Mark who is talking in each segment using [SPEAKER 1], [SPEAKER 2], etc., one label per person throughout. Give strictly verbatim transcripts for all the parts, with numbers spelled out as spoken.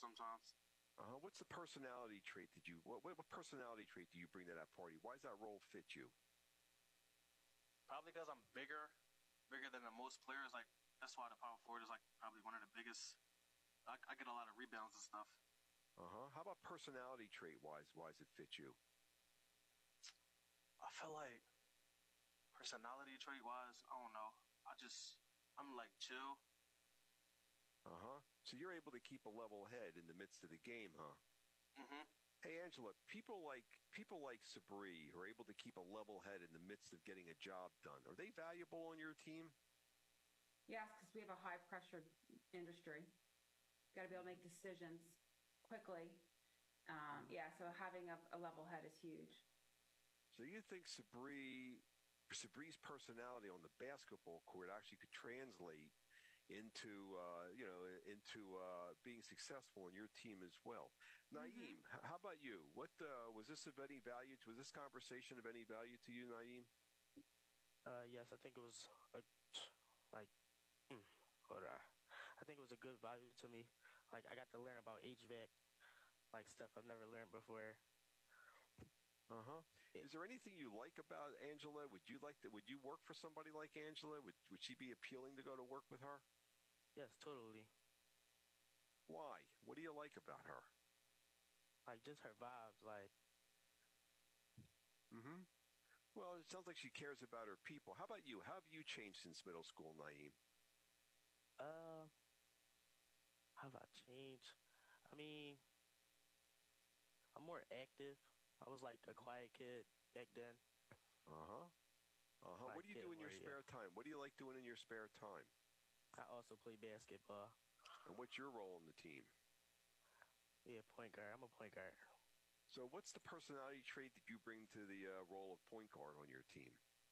[SPEAKER 1] sometimes.
[SPEAKER 2] Uh-huh. What's the personality trait that you what, what personality trait do you bring to that party? Why does that role fit you?
[SPEAKER 1] Probably because I'm bigger, bigger than the most players. Like that's why the power forward is like probably one of the biggest. I, I get a lot of rebounds and stuff.
[SPEAKER 2] Uh-huh. How about personality trait wise? Why does it fit you?
[SPEAKER 1] I feel like personality trait wise, I don't know. I just I'm like chill.
[SPEAKER 2] Uh-huh. So you're able to keep a level head in the midst of the game, huh?
[SPEAKER 1] Mhm.
[SPEAKER 2] Hey, Angela, people like people like Sabri who are able to keep a level head in the midst of getting a job done. Are they valuable on your team?
[SPEAKER 3] Yes, because we have a high pressure industry. Got to be able to make decisions quickly. Um, yeah, so having a, a level head is huge.
[SPEAKER 2] So you think Sabri, Sabri's personality on the basketball court actually could translate into uh, you know into uh, being successful in your team as well? Naeem,
[SPEAKER 3] Mm-hmm.
[SPEAKER 2] h- how about you? What uh, was this of any value? Was this conversation of any value to you, Naeem?
[SPEAKER 4] Uh, yes, I think it was a, like, mm, hold on. I think it was a good value to me. Like, I got to learn about H V A C, like stuff I've never learned before.
[SPEAKER 2] Uh-huh.
[SPEAKER 4] It,
[SPEAKER 2] Is there anything you like about Angela? Would you like to, would you work for somebody like Angela? Would would she be appealing to go to work with her?
[SPEAKER 4] yes, totally.
[SPEAKER 2] Why? What do you like about her?
[SPEAKER 4] Like, just her vibes. Like,
[SPEAKER 2] Mm-hmm. Well, it sounds like she cares about her people. How about you? How have you changed since middle school, Naeem?
[SPEAKER 4] uh, how have I changed? I mean, I'm more active. I was like a quiet kid back then.
[SPEAKER 2] Uh-huh. Uh-huh. What
[SPEAKER 4] Quiet
[SPEAKER 2] do you
[SPEAKER 4] kid
[SPEAKER 2] do in
[SPEAKER 4] more,
[SPEAKER 2] your
[SPEAKER 4] yeah.
[SPEAKER 2] spare time? What do you like doing in your spare time?
[SPEAKER 4] I also play basketball.
[SPEAKER 2] And what's your role on the team?
[SPEAKER 4] Yeah, point guard. I'm a point guard.
[SPEAKER 2] So what's the personality trait that you bring to the uh, role of point guard on your team?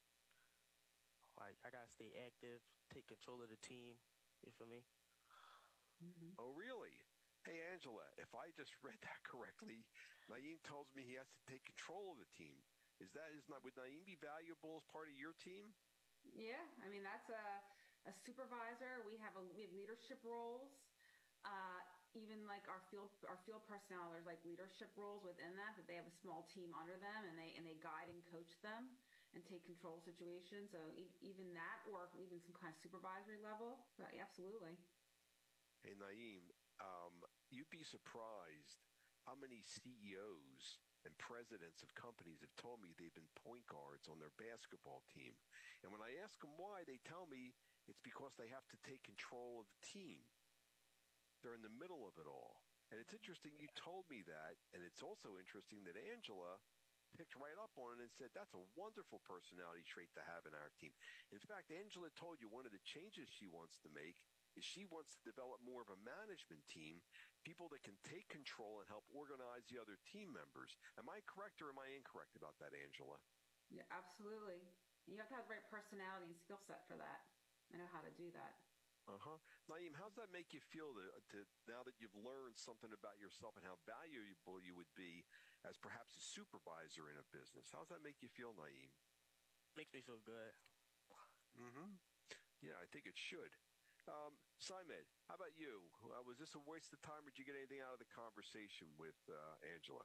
[SPEAKER 4] Like, I gotta stay active, take control of the team. You feel me?
[SPEAKER 3] Mm-hmm.
[SPEAKER 2] Oh, really? Hey, Angela, if I just read that correctly, Naeem tells me he has to take control of the team. Is that is not would Naeem be valuable as part of your team?
[SPEAKER 3] Yeah, I mean that's a a supervisor. We have a we have leadership roles. Uh, even like our field our field personnel, there's like leadership roles within that that they have a small team under them and they and they guide and coach them and take control of situations. So e- even that work, even some kind of supervisory level. So yeah, absolutely.
[SPEAKER 2] Hey, Naeem, um, you'd be surprised how many C E Os and presidents of companies have told me they've been point guards on their basketball team. And when I ask them why, they tell me it's because they have to take control of the team. They're in the middle of it all. And it's interesting you told me that. And it's also interesting that Angela picked right up on it and said, that's a wonderful personality trait to have in our team. In fact, Angela told you one of the changes she wants to make is she wants to develop more of a management team, people that can take control and help organize the other team members. Am I correct or am I incorrect about that, Angela?
[SPEAKER 3] Yeah, absolutely. You have to have the right personality and skill set for that. I know how to do that.
[SPEAKER 2] Uh-huh. Naeem, how's that make you feel to, to now that you've learned something about yourself and how valuable you would be as perhaps a supervisor in a business? How's that make you feel, Naeem?
[SPEAKER 4] Makes me feel good.
[SPEAKER 2] Mm-hmm. Yeah, I think it should. Um, Simon, how about you? Uh, was this a waste of time, or did you get anything out of the conversation with uh, Angela?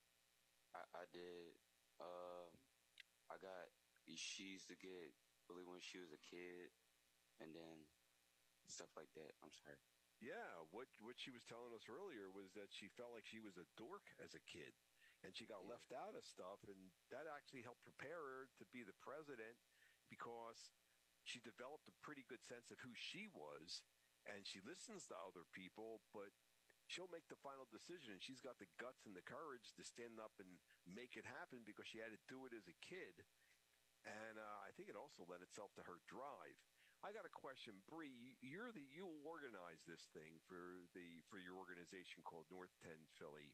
[SPEAKER 5] I, I did. Um, I got. She used to get bullied when she was a kid, and then stuff like that. I'm sorry.
[SPEAKER 2] Yeah, what what she was telling us earlier was that she felt like she was a dork as a kid, and she got
[SPEAKER 5] Yeah.
[SPEAKER 2] left out of stuff, and that actually helped prepare her to be the president because she developed a pretty good sense of who she was, and she listens to other people, but she'll make the final decision, and she's got the guts and the courage to stand up and make it happen because she had to do it as a kid, and uh, I think it also lent itself to her drive. I got a question, Bree. You're the you organize this thing for the for your organization called North ten Philly.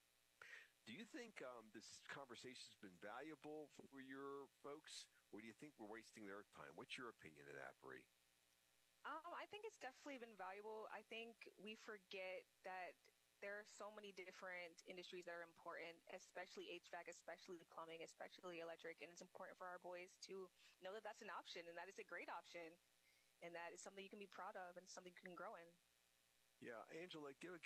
[SPEAKER 2] Do you think um, this conversation's been valuable for your folks, or do you think we're wasting their time? What's your opinion of that, Bree?
[SPEAKER 6] Um, I think it's definitely been valuable. I think we forget that there are so many different industries that are important, especially H V A C, especially plumbing, especially electric, and it's important for our boys to know that that's an option and that is a great option and that is something you can be proud of and something you can grow in.
[SPEAKER 2] Yeah, Angela, give